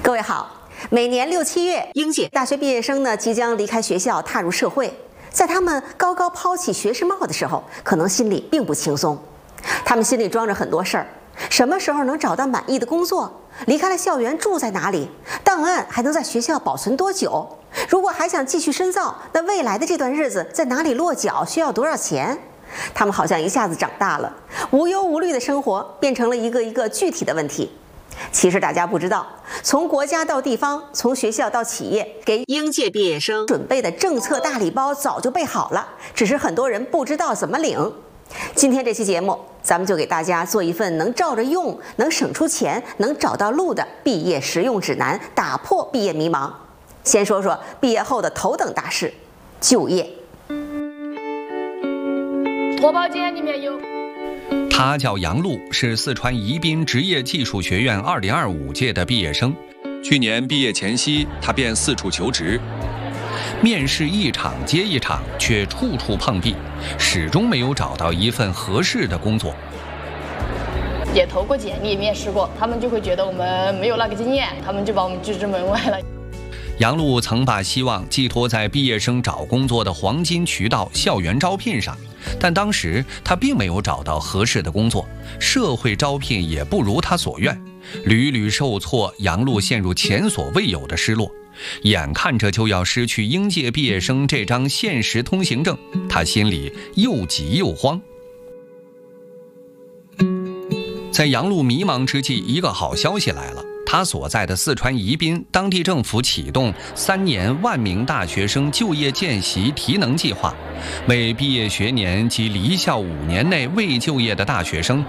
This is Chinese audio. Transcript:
各位好，每年6、7月，应届大学毕业生呢即将离开学校，踏入社会。在他们高高抛起学士帽的时候，可能心里并不轻松。他们心里装着很多事儿：什么时候能找到满意的工作？离开了校园住在哪里？档案还能在学校保存多久？如果还想继续深造，那未来的这段日子在哪里落脚？需要多少钱？他们好像一下子长大了，无忧无虑的生活变成了一个一个具体的问题。其实大家不知道，从国家到地方，从学校到企业，给应届毕业生准备的政策大礼包早就备好了，只是很多人不知道怎么领。今天这期节目，咱们就给大家做一份能照着用、能省出钱、能找到路的毕业实用指南，打破毕业迷茫。先说说毕业后的头等大事——就业。 脱保险里面有。 他叫杨璐，是四川宜宾职业技术学院2025届的毕业生。 去年毕业前夕，他便四处求职， 面试一场接一场，却处处碰壁，始终没有找到一份合适的工作。 也投过简历，面试过，他们就会觉得我们没有那个经验，他们就把我们拒之门外了。 杨璐曾把希望寄托在毕业生找工作的黄金渠道校园招聘上，但当时他并没有找到合适的工作，社会招聘也不如他所愿，屡屡受挫，杨璐陷入前所未有的失落，眼看着就要失去应届毕业生这张现实通行证，他心里又急又慌。在杨璐迷茫之际，一个好消息来了。他所在的四川宜宾当地政府启动3年万名大学生就业见习提能计划，为毕业学年及离校5年内未就业的大学生